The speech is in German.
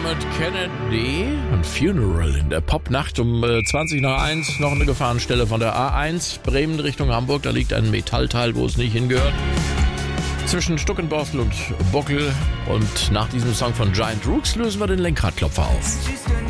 Dermot Kennedy und Funeral in der Popnacht um 20 nach 1. Noch eine Gefahrenstelle von der A1 Bremen Richtung Hamburg. Da liegt ein Metallteil, wo es nicht hingehört. Zwischen Stuckenborstel und Bockel. Und nach diesem Song von Giant Rooks lösen wir den Lenkradklopfer auf.